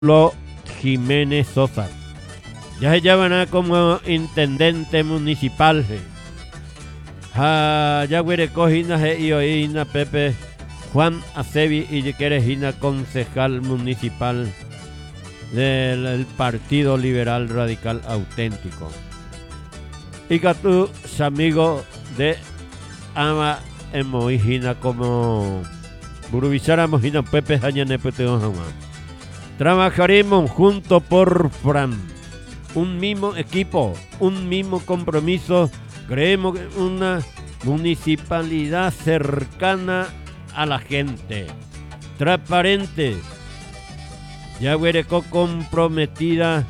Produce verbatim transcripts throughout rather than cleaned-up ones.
Pablo Jiménez Sosa. Ya se llaman como intendente municipal. Ha, ya huere cojina y oína Pepe Juan Acevi y Querejina, concejal municipal del, del Partido Liberal Radical Auténtico. Y que tú, amigo de Ama en Mojina, como Burubizara Mojina Pepe Jañane Peteojama. Trabajaremos juntos por Fran. Un mismo equipo, un mismo compromiso. Creemos que una municipalidad cercana a la gente, transparente, ya huereco comprometida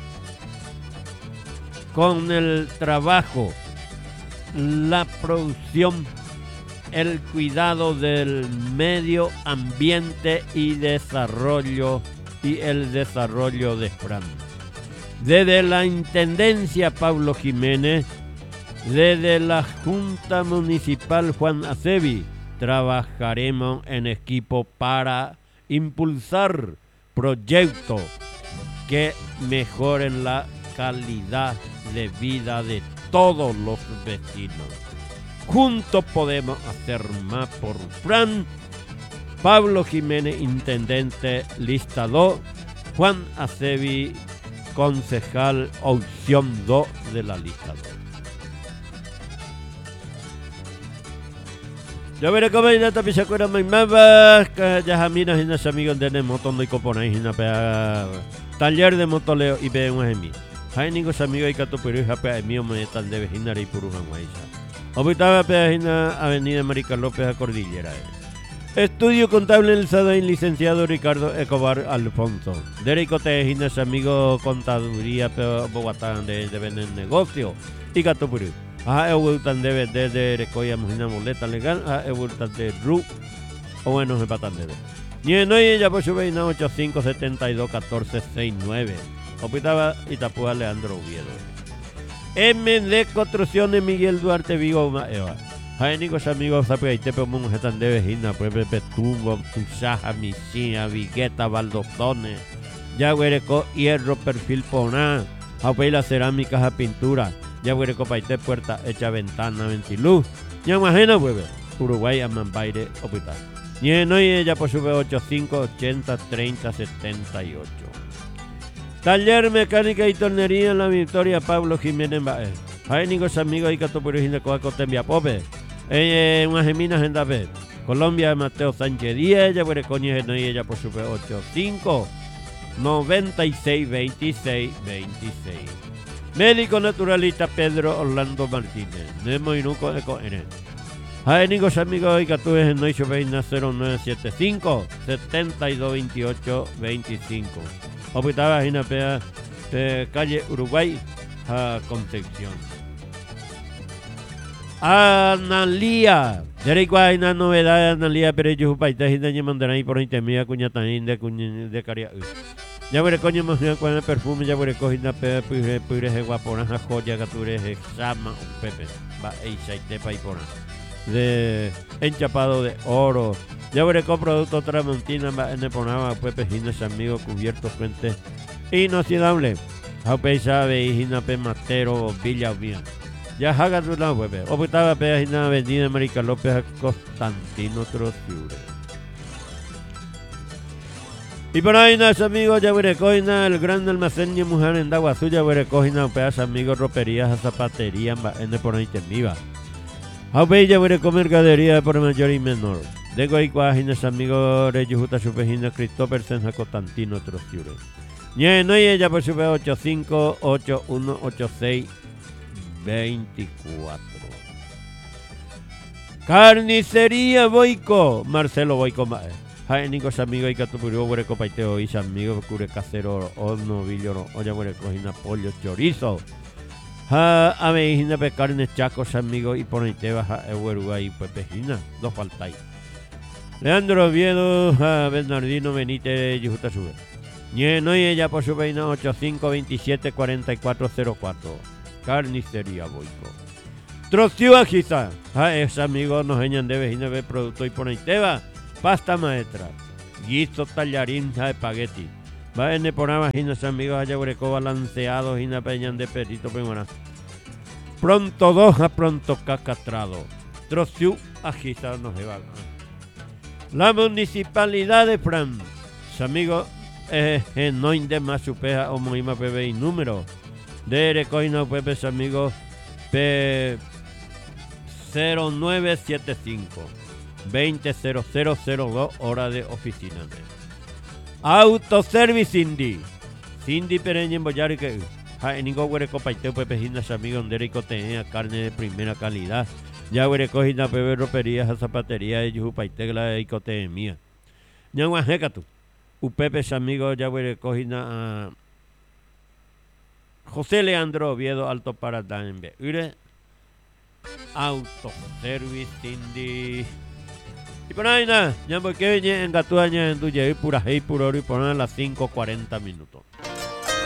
con el trabajo, la producción, el cuidado del medio ambiente y desarrollo y el desarrollo de Fran. Desde la Intendencia Pablo Jiménez, desde la Junta Municipal Juan Acevi, trabajaremos en equipo para impulsar proyectos que mejoren la calidad de vida de todos los vecinos. Juntos podemos hacer más por Fran. Pablo Jiménez, intendente, lista dos. Juan Acevi, concejal, opción dos de la lista dos. Ya veré cómo hay una tapisa cuera más más que ya jaminas y los amigos de moto no hay copones y una pea taller de motoleo y ve un ejemplo. Hay ningún amigo y cato pero hija pea mío me tan de vecinar y por una guaysa. Obitaba pea en Avenida Marica López a Cordillera. Estudio contable en el S A D A y licenciado Ricardo Escobar Alfonso. Derecho Tejinas, amigo contaduría Bogotá de vender negocio y gato puru. Ah, he vuelto de desde recoya una boleta legal. Ah, he vuelto de R U o bueno se patan de ni en hoy ella por su veina ocho cinco siete dos uno cuatro seis nueve. Opitaba Itapúa Leandro Oviedo. M de Construcciones Miguel Duarte Vigo Eva. Hay amigos amigos sabe te podemos están de vecina pues Petumbo, Tusaja, Misía, Vigueta, Baldozones, ya huereco hierro perfil poná, a la cerámica a pintura, ya huereco paite puerta hecha ventana ventiluz, ya imagina pues Uruguay a Mambaire hospital. Y en hoy ella por sube ocho cinco ochenta treinta setenta y ocho. Taller mecánica y tornería en la Victoria Pablo Jiménez Baez. Hay amigos amigos y cato por de Coaco Tembia Pope. Eh, unas geminas en David. Colombia Mateo Sánchez diez, ella por coño no y ella por super ocho cinco noventa y seis veintiséis veintiséis. Médico naturalista Pedro Orlando Martínez. Nemo y Nuco de Coene. Hay amigos amigos y cato en Noicho Veina cero nueve siete cinco setenta y dos veintiocho veinticinco. Opitaba en la pea de calle Uruguay a Concepción. Analía, derecho hay una novedad de Analía, pero yo paita y daño mandarán ahí por intermedia cuña también de cuña de caria. Ya veré coño más bien con el perfume, ya veré cogiendo pe pure pure de guapona joya capture exama pepe, va e aceite paipona. De enchapado de oro. Ya veré con producto tramontina va en el ponaba pepe ginas amigos cubiertos frente inoxidable. A pesar de hijina pe matero villa bien. Ya haga tu la web. Optaba pegina Avenida Marica López a Constantino Trociure. Y por ahí nas amigos ya veré coina el gran almacén de mujer en Daguazú ya veré coina peas amigos roperías zapatería en el por ahí temiva. A ver ya veré comer mercadería por mayor y menor. De Guaycuajinas amigos Rejuta Supejina Christopher Senja Constantino Trociure. Nye, no y ella por su ocho cinco ocho uno ocho seis veinticuatro. Carnicería Boico, Marcelo Boico Mae. Hay amigos amigos y catupurió hueco paiteo y amigos cure casero horno villoro olla hueco cojina pollo chorizo. Ha avejina pe carne chacos amigos y ponete baja e Uruguay pepejina, dos faltáis. Leandro Oviedo, a Bernardino Benítez Yujuta Sube. Nye, no y ella por su veina ocho cinco veintisiete cuarenta y cuatro cero cuatro. Carnicería Boico. Trociúa quizá. A esos amigos nos enseñan de vecina de producto y por ahí te va. Pasta maestra. Guiso tallarín de espagueti. Va en el programa, Ginas amigos, allá hueco balanceados, Gina Peñan de Perito Peñona. Pronto doja, pronto cacatrado. Trociú, agita, no se va. La municipalidad de Fran, amigos, es eh, no inde más supeja o moima pb y número. De recoina pepe, amigos, P cero nueve siete cinco veinte cero cero cero dos hora de oficina. Autoservice Cindy. Cindy Pereña en Boyari que ha en ningún hueco paiteo pepe ginas amigos donde rico tenía carne de primera calidad. Ya hueco gina pepe roperías a zapatería de yuju paiteo la icote mía. Ya guajeca tú. Upepe amigos ya hueco gina José Leandro Oviedo Alto Paradán Ure Autoservice Cindy. Y por ahí nada, ya porque en Gatuaña en Duye y pura hey puro y poner las cinco cuarenta minutos.